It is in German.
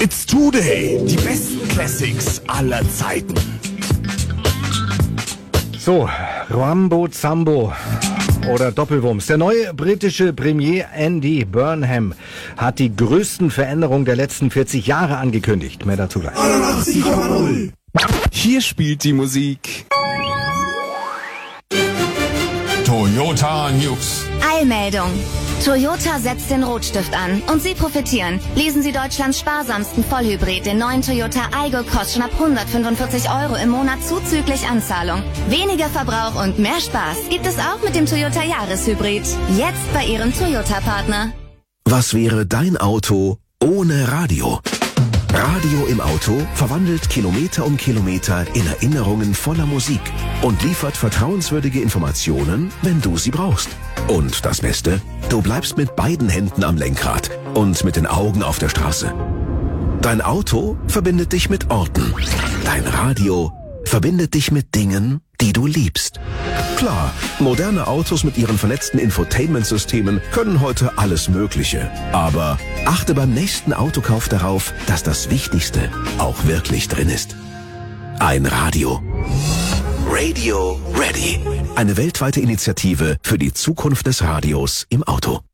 It's Today, die besten Classics aller Zeiten. So, Rambo Zambo oder Doppelwumms. Der neue britische Premier Andy Burnham hat die größten Veränderungen der letzten 40 Jahre angekündigt. Mehr dazu gleich. 89,0. Hier spielt die Musik Toyota News. Eilmeldung. Toyota setzt den Rotstift an und Sie profitieren. Lesen Sie Deutschlands sparsamsten Vollhybrid, den neuen Toyota Aygo Cross schon ab 145 € im Monat zuzüglich Anzahlung. Weniger Verbrauch und mehr Spaß gibt es auch mit dem Toyota Jahreshybrid. Jetzt bei Ihrem Toyota-Partner. Was wäre dein Auto ohne Radio? Radio im Auto verwandelt Kilometer um Kilometer in Erinnerungen voller Musik und liefert vertrauenswürdige Informationen, wenn du sie brauchst. Und das Beste? Du bleibst mit beiden Händen am Lenkrad und mit den Augen auf der Straße. Dein Auto verbindet dich mit Orten. Dein Radio verbindet dich mit Dingen, die du liebst. Klar, moderne Autos mit ihren vernetzten Infotainment-Systemen können heute alles Mögliche. Aber achte beim nächsten Autokauf darauf, dass das Wichtigste auch wirklich drin ist. Ein Radio. Radio Ready. Eine weltweite Initiative für die Zukunft des Radios im Auto.